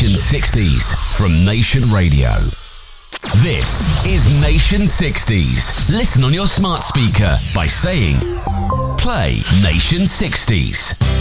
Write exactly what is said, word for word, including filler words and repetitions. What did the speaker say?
Nation sixties from Nation Radio. This is Nation sixties. Listen on your smart speaker by saying, play Nation sixties.